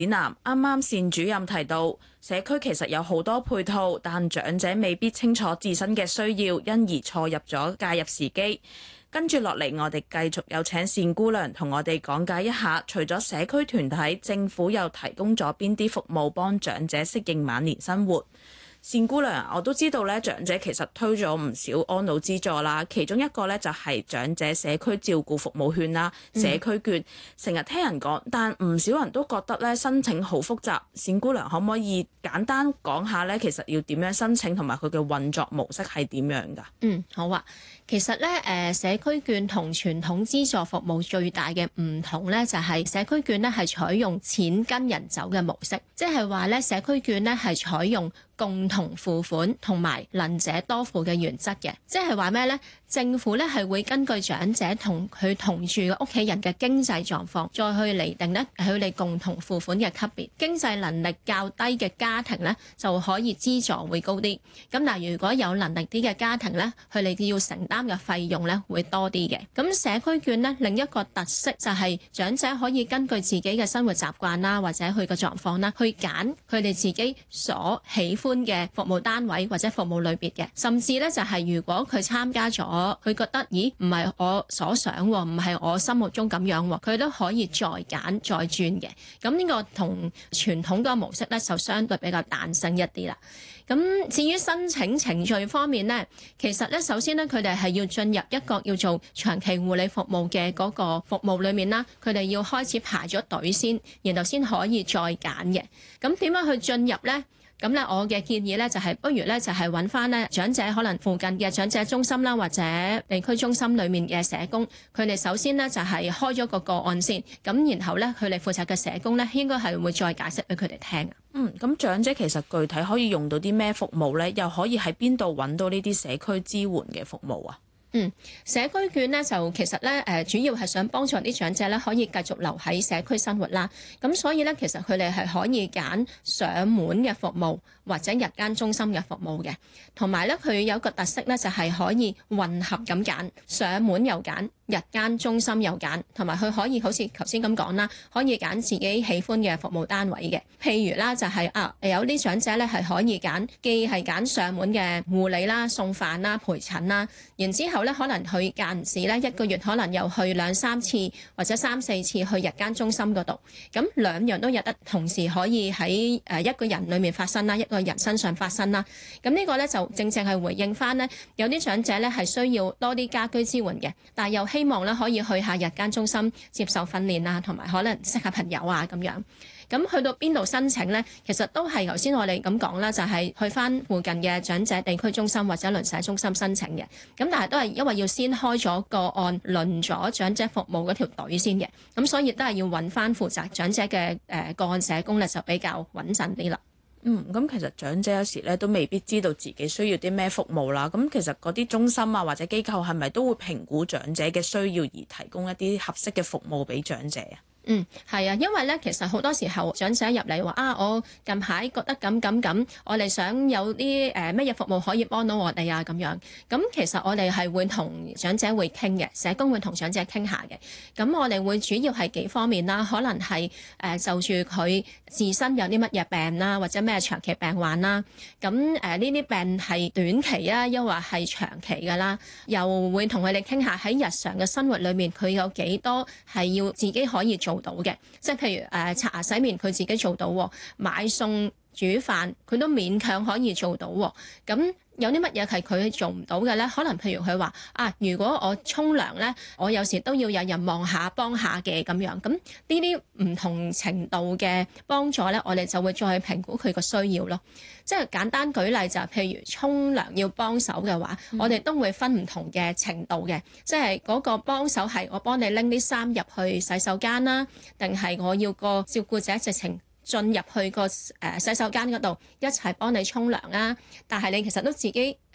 展覽啱啱單主任提到，社區其實有好多配套，但長者未必清楚自身嘅需要，因而錯入咗介入時機。跟住落嚟，我哋繼續有請單姑娘同我哋講解一下，除咗社區團體，政府又提供咗邊啲服務幫長者適應晚年生活。單姑娘，我都知道咧，長者其實推咗唔少安老資助啦，其中一個咧就係長者社區照顧服務券啦、社區券，成日聽人講，但唔少人都覺得咧申請好複雜。單姑娘可唔可以簡單講下咧，其實要點樣申請同埋佢嘅運作模式係點樣㗎？ 好啊。其實咧，社區券同傳統資助服務最大嘅唔同咧，就係社區券咧係採用錢跟人走嘅模式，即係話咧社區券咧係採用共同付款同埋能者多付嘅原則嘅，即係話咩咧？政府咧係會根據長者同佢同住嘅屋企人嘅經濟狀況，再去釐定咧佢哋共同付款嘅級別。經濟能力較低嘅家庭咧就可以資助會高啲，咁但如果有能力啲嘅家庭咧，佢哋要承擔嘅費用咧會多啲嘅。咁社區券咧另一個特色就係長者可以根據自己嘅生活習慣啦，或者佢嘅狀況啦，去揀佢哋自己所喜歡嘅服務單位或者服務類別嘅，甚至咧就係如果佢參加咗，佢覺得咦唔係我所想，唔係我心目中咁樣，佢都可以再揀再轉嘅。咁呢個同傳統嘅模式咧就相對比較彈性一啲啦。咁至於申請程序方面呢，其實咧首先咧佢哋係要進入一個叫做長期護理服務嘅嗰個服務裏面啦，佢哋要開始排咗隊先，然後先可以再揀嘅。咁點樣去進入呢？咁咧，我嘅建議咧就係，不如咧就係揾翻咧長者可能附近嘅長者中心啦，或者地區中心裏面嘅社工，佢哋首先咧就係開咗個案先，咁然後咧佢哋負責嘅社工咧應該係會再解釋俾佢哋聽。 咁長者其實具體可以用到啲咩服務咧？又可以喺邊度揾到呢啲社區支援嘅服務啊？ 社區券咧就其實咧主要係想幫助啲長者咧可以繼續留喺社區生活啦。咁所以咧其實佢哋係可以揀上門嘅服務或者日間中心嘅服務嘅，同埋咧佢有一個特色咧就係可以混合咁揀，上門又揀，日間中心又揀，同埋佢可以好似頭先咁講啦，可以揀自己喜歡嘅服務單位嘅。譬如啦就係有啲長者咧係可以揀，既係揀上門嘅護理啦、送飯啦、陪診啦，然之後咧可能佢間唔時咧一個月可能又去2-3次或者3-4次去日間中心嗰度，咁兩樣都有得同時可以喺一個人裏面發生啦，一個人身上發生啦。咁呢個咧就正正係回應翻呢，有啲長者咧係需要多啲家居支援嘅，但係又希望咧可以去下日間中心接受訓練啊，同埋可能識下朋友啊咁樣。咁去到邊度申請呢？其實都係頭先我哋咁講啦，就係去翻附近嘅長者地區中心或者鄰舍中心申請嘅。咁但係都係因為要先開咗個案，輪咗長者服務嗰條隊先嘅。咁所以都係要揾翻負責長者嘅個案社工咧，就比較穩陣啲啦。 咁其實長者有時咧都未必知道自己需要啲咩服務啦。咁其實嗰啲中心啊或者機構係咪都會評估長者嘅需要而提供一啲合適嘅服務俾長者啊？ 係啊，因為咧，其實好多時候長者入嚟話我近排覺得咁，我哋想有啲乜嘢服務可以幫到我哋啊咁樣。咁其實我哋係會同長者會傾嘅，社工會同長者傾下嘅。咁我哋會主要係幾方面啦，可能係就住佢自身有啲乜嘢病啦，或者咩長期病患啦。咁呢啲病係短期啊，抑或係長期㗎啦。又會同佢哋傾下喺日常嘅生活裏面，佢有幾多係要自己可以做到嘅，即係譬如刷牙洗面佢自己做到，買餸煮飯佢都勉強可以做到。咁有啲乜嘢係佢做唔到嘅呢？可能譬如佢話如果我沖涼呢，我有時都要有人望下幫下嘅咁樣。咁呢啲唔同程度嘅幫助呢，我哋就會再去評估佢個需要咯。即係簡單舉例就係譬如沖涼要幫手嘅話，我哋都會分唔同嘅程度嘅，即係嗰個幫手係我幫你拎啲衫入去洗手間啦，定係我要個照顧者直情進入去個洗手間嗰度一齊幫你沖涼啊。但係你其實都自己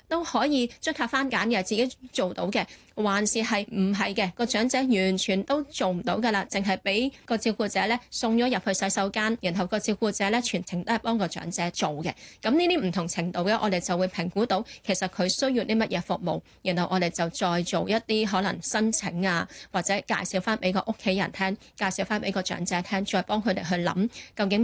都可以將卡翻揀嘅，自己做到嘅，還是係唔係嘅？個長者完全都做唔到㗎啦，淨係俾個照顧者咧送咗入去洗手間，然後個照顧者咧全程都係幫個長者做嘅。咁呢啲唔同程度嘅，我哋就會評估到其實佢需要啲乜嘢服務，然後我哋就再做一啲可能申請啊，或者介紹翻俾個屋企人聽，介紹翻俾個長者聽，再幫佢哋去諗究竟